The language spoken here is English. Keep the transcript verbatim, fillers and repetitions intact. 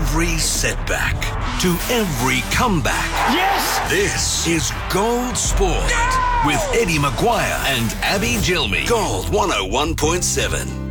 every setback, to every comeback. Yes! This is Gold Sport. Yeah! With Eddie Maguire and Abby Gilmy. Gold one oh one point seven.